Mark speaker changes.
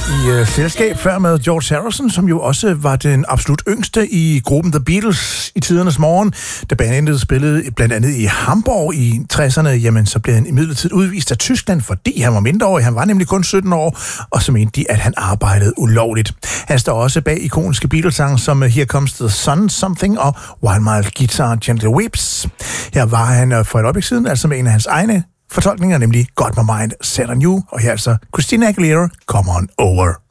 Speaker 1: i selskab før med George Harrison, som jo også var den absolut yngste i gruppen The Beatles i tidernes morgen. Da bandet spillede blandt andet i Hamburg i 60'erne, jamen så blev han imidlertid udvist af Tyskland, fordi han var mindreårig. Han var nemlig kun 17 år, og så mente de, at han arbejdede ulovligt. Han står også bag ikoniske Beatles-sange som Here Comes the Sun, Something og While My Guitar Gently Weeps. Her var han for et øjeblik siden, altså med en af hans egne fortolkninger, nemlig Got My Mind Set On You, og her altså Christina Aguilera, Come On Over.